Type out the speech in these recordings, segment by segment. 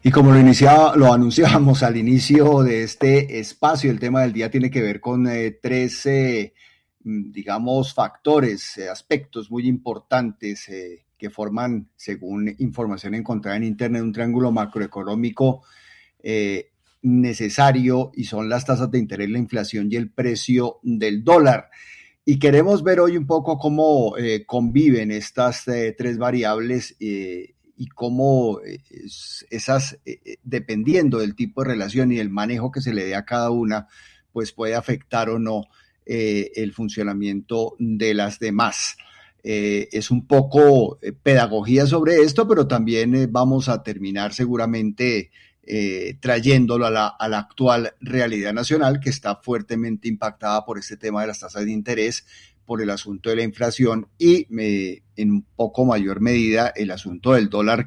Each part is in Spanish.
Y como lo anunciábamos al inicio de este espacio, el tema del día tiene que ver con tres, digamos, factores, aspectos muy importantes que forman, según información encontrada en Internet, un triángulo macroeconómico eh, necesario, y son las tasas de interés, la inflación y el precio del dólar. Y queremos ver hoy un poco cómo conviven estas tres variables y cómo dependiendo del tipo de relación y el manejo que se le dé a cada una, pues puede afectar o no el funcionamiento de las demás. Es un poco pedagogía sobre esto, pero también vamos a terminar seguramente trayéndolo a la actual realidad nacional, que está fuertemente impactada por este tema de las tasas de interés, por el asunto de la inflación y en un poco mayor medida el asunto del dólar,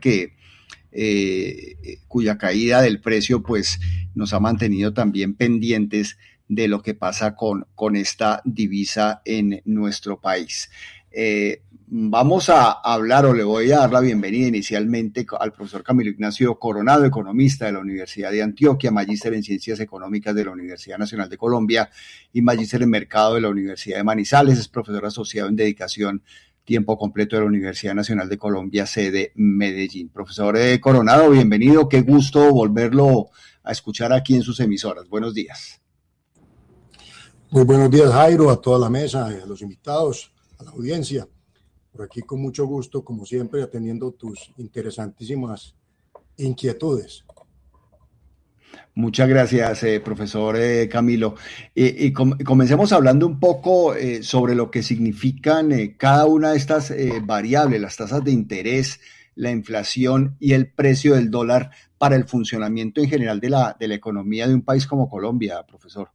cuya caída del precio pues nos ha mantenido también pendientes de lo que pasa con esta divisa en nuestro país. Vamos a hablar, o le voy a dar la bienvenida inicialmente al profesor Camilo Ignacio Coronado, economista de la Universidad de Antioquia, magíster en Ciencias Económicas de la Universidad Nacional de Colombia y magíster en Mercado de la Universidad de Manizales. Es profesor asociado en dedicación tiempo completo de la Universidad Nacional de Colombia, sede Medellín. Profesor Coronado, bienvenido. Qué gusto volverlo a escuchar aquí en sus emisoras. Buenos días. Muy buenos días, Jairo, a toda la mesa, a los invitados, a la audiencia. Por aquí con mucho gusto, como siempre, atendiendo tus interesantísimas inquietudes. Muchas gracias, profesor Camilo. Comencemos hablando un poco sobre lo que significan cada una de estas variables, las tasas de interés, la inflación y el precio del dólar para el funcionamiento en general de la economía de un país como Colombia, profesor.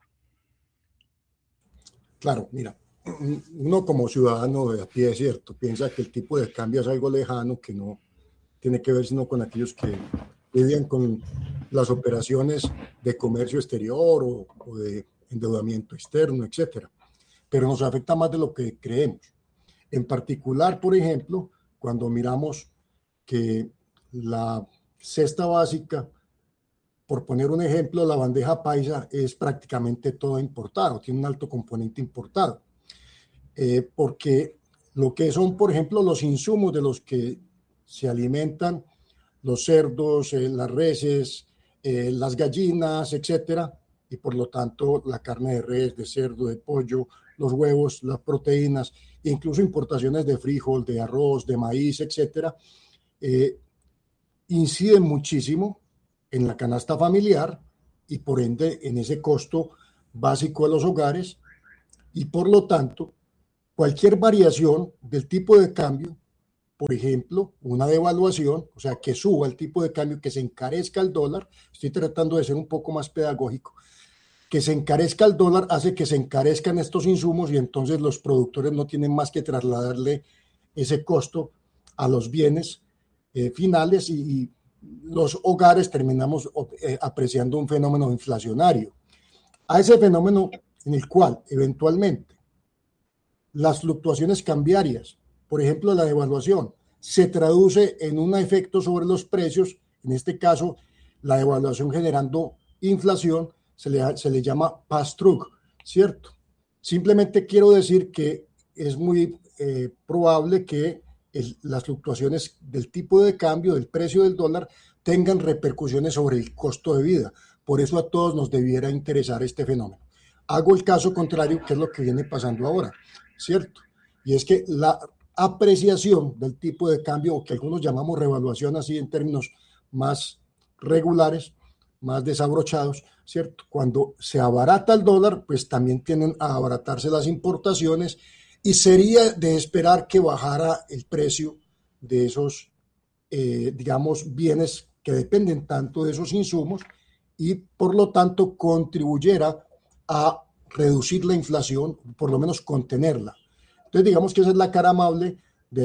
Claro, mira, uno como ciudadano de a pie, es cierto, piensa que el tipo de cambio es algo lejano, que no tiene que ver sino con aquellos que lidian con las operaciones de comercio exterior o de endeudamiento externo, etcétera. Pero nos afecta más de lo que creemos. En particular, por ejemplo, cuando miramos que la cesta básica, por poner un ejemplo, la bandeja paisa es prácticamente todo importado, tiene un alto componente importado, porque lo que son, por ejemplo, los insumos de los que se alimentan los cerdos, las reses, las gallinas, etcétera, y por lo tanto la carne de res, de cerdo, de pollo, los huevos, las proteínas, incluso importaciones de frijol, de arroz, de maíz, etcétera, inciden muchísimo en la canasta familiar y por ende en ese costo básico de los hogares, y por lo tanto cualquier variación del tipo de cambio, por ejemplo, una devaluación, o sea, que suba el tipo de cambio, que se encarezca el dólar, estoy tratando de ser un poco más pedagógico, que se encarezca el dólar hace que se encarezcan estos insumos y entonces los productores no tienen más que trasladarle ese costo a los bienes finales y los hogares terminamos apreciando un fenómeno inflacionario. A ese fenómeno en el cual eventualmente las fluctuaciones cambiarias, por ejemplo la devaluación, se traduce en un efecto sobre los precios, en este caso la devaluación generando inflación, se le llama pass-through, ¿cierto? Simplemente quiero decir que es muy probable que las fluctuaciones del tipo de cambio, del precio del dólar, tengan repercusiones sobre el costo de vida. Por eso a todos nos debiera interesar este fenómeno. Hago el caso contrario, que es lo que viene pasando ahora, ¿cierto? Y es que la apreciación del tipo de cambio, o que algunos llamamos revaluación así en términos más regulares, más desabrochados, ¿cierto? Cuando se abarata el dólar, pues también tienden a abaratarse las importaciones y sería de esperar que bajara el precio de esos, digamos, bienes que dependen tanto de esos insumos y por lo tanto contribuyera a reducir la inflación, por lo menos contenerla. Entonces digamos que esa es la cara amable de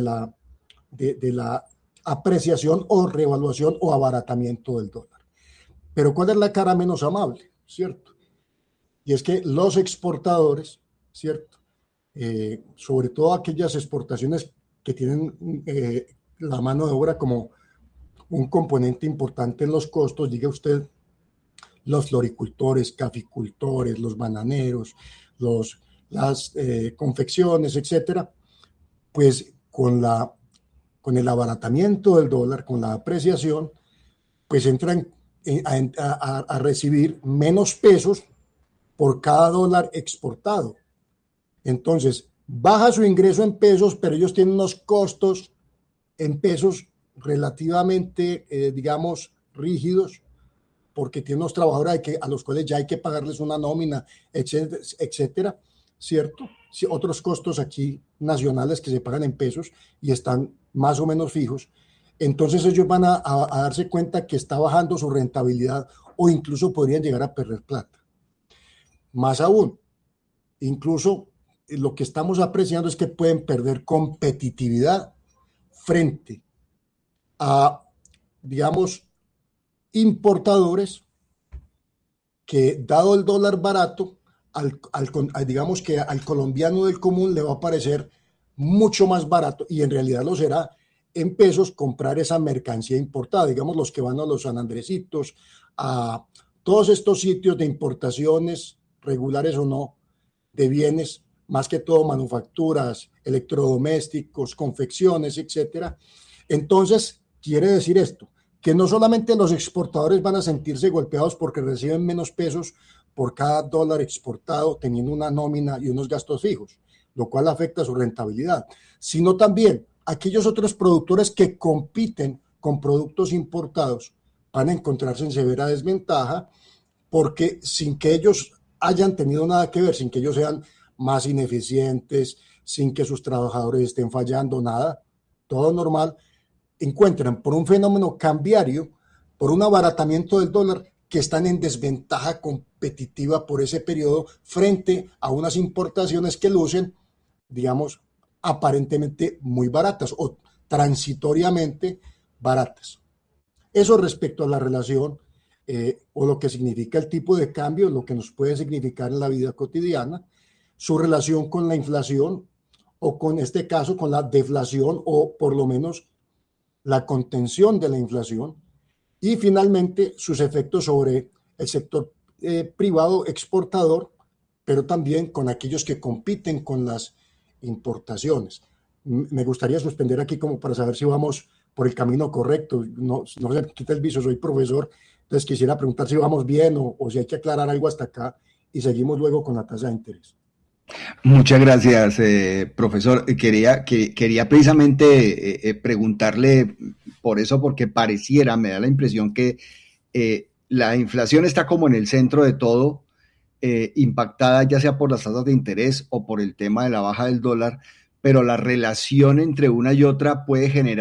la apreciación o revaluación o abaratamiento del dólar. Pero ¿cuál es la cara menos amable? ¿Cierto? Y es que los exportadores, ¿cierto? Sobre todo aquellas exportaciones que tienen la mano de obra como un componente importante en los costos, diga usted, los floricultores, caficultores, los bananeros, las confecciones, etcétera, pues con el abaratamiento del dólar, con la apreciación, pues entran a recibir menos pesos por cada dólar exportado. Entonces, baja su ingreso en pesos, pero ellos tienen unos costos en pesos relativamente, digamos, rígidos, porque tienen unos trabajadores a los cuales ya hay que pagarles una nómina, etcétera, etcétera, ¿cierto? Sí, otros costos aquí nacionales que se pagan en pesos y están más o menos fijos. Entonces ellos van a darse cuenta que está bajando su rentabilidad o incluso podrían llegar a perder plata. Más aún, incluso lo que estamos apreciando es que pueden perder competitividad frente a, digamos, importadores que, dado el dólar barato, digamos que al colombiano del común le va a parecer mucho más barato, y en realidad lo será, en pesos comprar esa mercancía importada, digamos los que van a los San Andresitos, a todos estos sitios de importaciones, regulares o no, de bienes, más que todo manufacturas, electrodomésticos, confecciones, etcétera. Entonces, quiere decir esto, que no solamente los exportadores van a sentirse golpeados porque reciben menos pesos por cada dólar exportado, teniendo una nómina y unos gastos fijos, lo cual afecta su rentabilidad, sino también aquellos otros productores que compiten con productos importados van a encontrarse en severa desventaja, porque sin que ellos hayan tenido nada que ver, sin que ellos sean más ineficientes, sin que sus trabajadores estén fallando, nada, todo normal, encuentran por un fenómeno cambiario, por un abaratamiento del dólar, que están en desventaja competitiva por ese periodo frente a unas importaciones que lucen, digamos, aparentemente muy baratas o transitoriamente baratas. Eso respecto a la relación o lo que significa el tipo de cambio, lo que nos puede significar en la vida cotidiana, su relación con la inflación o con este caso con la deflación o por lo menos la contención de la inflación, y finalmente sus efectos sobre el sector privado exportador, pero también con aquellos que compiten con las importaciones. Me gustaría suspender aquí como para saber si vamos por el camino correcto. No se me quita el viso, soy profesor, entonces quisiera preguntar si vamos bien o si hay que aclarar algo hasta acá y seguimos luego con la tasa de interés. Muchas gracias, profesor. Quería precisamente preguntarle por eso, porque pareciera, me da la impresión que la inflación está como en el centro de todo, impactada ya sea por las tasas de interés o por el tema de la baja del dólar, pero la relación entre una y otra puede generar